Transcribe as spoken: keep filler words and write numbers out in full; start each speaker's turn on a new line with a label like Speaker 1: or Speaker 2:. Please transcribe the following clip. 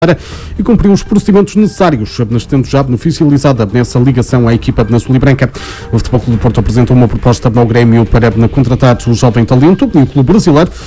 Speaker 1: e cumpriu os procedimentos necessários, tendo já beneficializada nessa ligação à equipa de Azul e Branca. O Futebol Clube do Porto apresentou uma proposta ao Grêmio para contratar o jovem talento e o clube brasileiro